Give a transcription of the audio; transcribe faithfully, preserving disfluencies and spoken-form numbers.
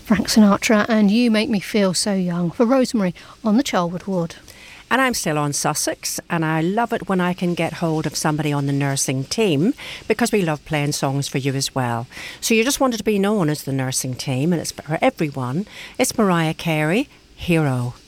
Frank Sinatra and You Make Me Feel So Young for Rosemary on the Charlwood Ward. And I'm still on Sussex, and I love it when I can get hold of somebody on the nursing team, because we love playing songs for you as well. So you just wanted to be known as the nursing team, and it's for everyone. It's Mariah Carey, Hero.